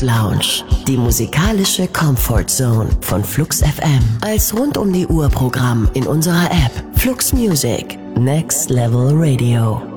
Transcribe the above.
Flux Lounge, die musikalische Comfort Zone von Flux FM. Als rund um die Uhr Programm in unserer App Flux Music, Next Level Radio.